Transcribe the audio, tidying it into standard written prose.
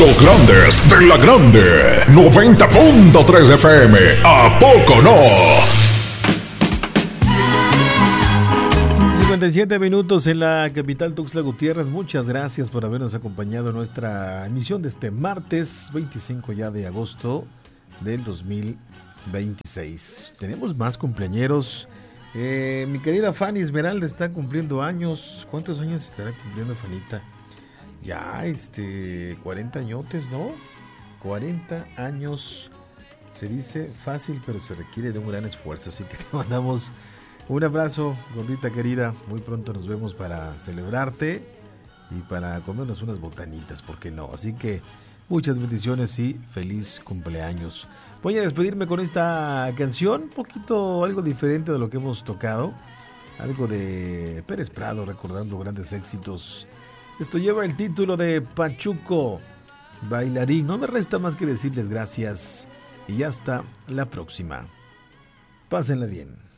Los grandes de la grande. 90.3 FM. ¿A poco no? 57 minutos en la capital Tuxtla Gutiérrez. Muchas gracias por habernos acompañado en nuestra emisión de este martes 25 ya de agosto del 2026. Tenemos más cumpleañeros. Mi querida Fanny Esmeralda está cumpliendo años. ¿Cuántos años estará cumpliendo Fanita? Ya, 40 añotes, ¿no? 40 años. Se dice fácil, pero se requiere de un gran esfuerzo. Así que te mandamos un abrazo, gordita querida. Muy pronto nos vemos para celebrarte y para comernos unas botanitas, ¿por qué no? Así que muchas bendiciones y feliz cumpleaños. Voy a despedirme con esta canción, un poquito algo diferente de lo que hemos tocado. Algo de Pérez Prado, recordando grandes éxitos. Esto lleva el título de Pachuco, bailarín. No me resta más que decirles gracias y hasta la próxima. Pásenla bien.